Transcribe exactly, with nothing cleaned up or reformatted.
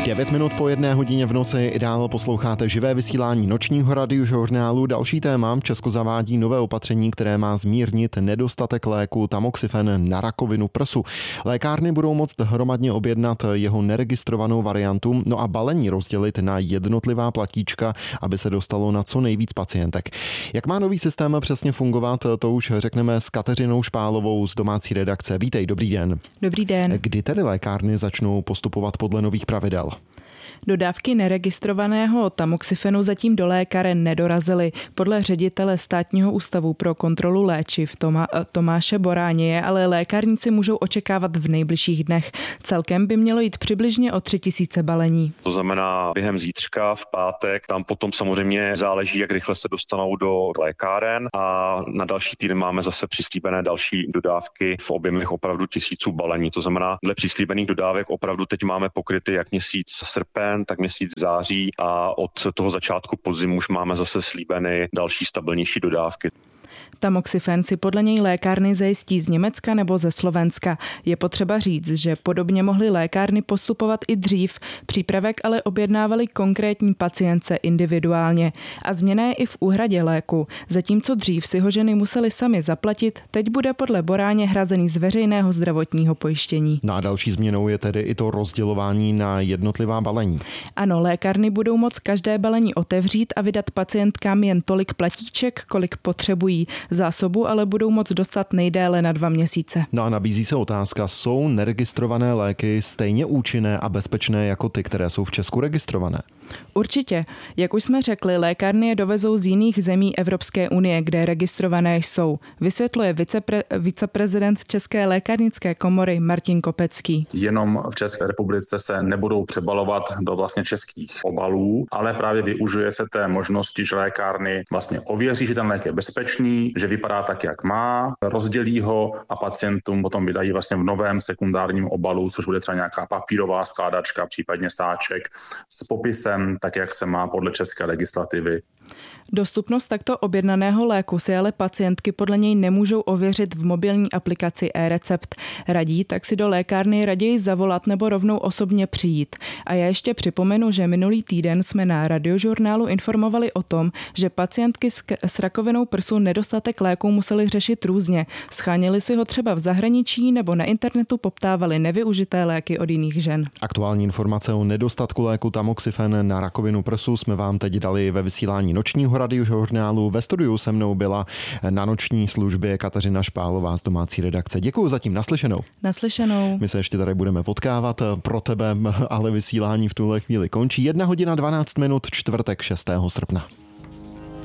devět minut po jedné hodině v noci i dál posloucháte živé vysílání nočního radiožurnálu. Další téma: Česko zavádí nové opatření, které má zmírnit nedostatek léku tamoxifen na rakovinu prsu. Lékárny budou moct hromadně objednat jeho neregistrovanou variantu, no a balení rozdělit na jednotlivá platíčka, aby se dostalo na co nejvíc pacientek. Jak má nový systém přesně fungovat, to už řekneme s Kateřinou Špálovou z domácí redakce. Vítej, dobrý den. Dobrý den. Kdy tedy lékárny začnou postupovat podle nových pravidel? Dodávky neregistrovaného tamoxifenu zatím do lékáren nedorazily. Podle ředitele Státního ústavu pro kontrolu léčiv Toma, Tomáše Boráně ale lékárníci můžou očekávat v nejbližších dnech. Celkem by mělo jít přibližně o tři tisíce balení. To znamená během zítřka v pátek, tam potom samozřejmě záleží, jak rychle se dostanou do lékáren, a na další týden máme zase přislíbené další dodávky v objemech opravdu tisíců balení. To znamená, dle přislíbených dodávek opravdu teď máme pokryty jak měsíc srpen, tak měsíc září, a od toho začátku podzimu už máme zase slíbeny další stabilnější dodávky. Tamoxifen si podle něj lékárny zajistí z Německa nebo ze Slovenska. Je potřeba říct, že podobně mohly lékárny postupovat i dřív. Přípravek ale objednávali konkrétní pacientce individuálně. A změna je i v úhradě léku. Zatímco dřív si ho ženy musely sami zaplatit, teď bude podle Boráně hrazený z veřejného zdravotního pojištění. No a další změnou je tedy i to rozdělování na jednotlivá balení. Ano, lékárny budou moct každé balení otevřít a vydat pacientkám jen tolik platíček, kolik potřebují. Zásobu ale budou moct dostat nejdéle na dva měsíce. No a nabízí se otázka, jsou neregistrované léky stejně účinné a bezpečné jako ty, které jsou v Česku registrované? Určitě. Jak už jsme řekli, lékárny je dovezou z jiných zemí Evropské unie, kde registrované jsou. Vysvětluje vicepre, viceprezident České lékárnické komory Martin Kopecký. Jenom v České republice se nebudou přebalovat do vlastně českých obalů, ale právě využije se té možnosti, že lékárny vlastně ověří, že ten lék je bezpečný, že vypadá tak, jak má, rozdělí ho a pacientům potom vydají vlastně v novém sekundárním obalu, což bude třeba nějaká papírová skládačka, případně sáček s popisem, tak jak se má podle české legislativy. Dostupnost takto objednaného léku si ale pacientky podle něj nemůžou ověřit v mobilní aplikaci e-recept. Radí tak si do lékárny raději zavolat nebo rovnou osobně přijít. A já ještě připomenu, že minulý týden jsme na radiožurnálu informovali o tom, že pacientky s rakovinou prsu nedostatek léků museli řešit různě. Scháněli si ho třeba v zahraničí nebo na internetu poptávali nevyužité léky od jiných žen. Aktuální informace o nedostatku léku tamoxifen na rakovinu prsu jsme vám teď dali ve vysílání nočního radiožurnálu. Ve studiu se mnou byla na noční službě Kateřina Špálová z domácí redakce. Děkuji zatím, naslyšenou. Naslyšenou. My se ještě tady budeme potkávat. Pro tebe ale vysílání v tuhle chvíli končí. Jedna hodina dvanáct minut, čtvrtek šestého srpna.